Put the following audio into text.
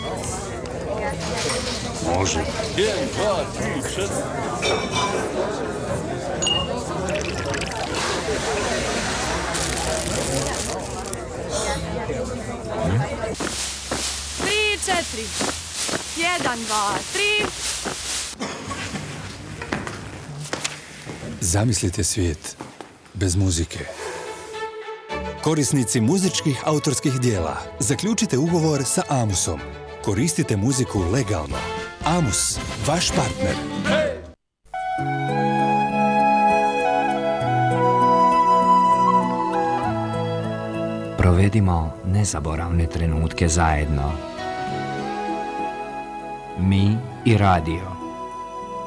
Može. 1, 2, 3, 4. Tri, 4. 1, 2, 3. Zamislite svijet bez muzike. Korisnici muzičkih autorskih dijela, zaključite ugovor sa Amusom. Koristite muziku legalno. Amus, vaš partner. Provedimo nezaboravne trenutke zajedno. Mi i radio.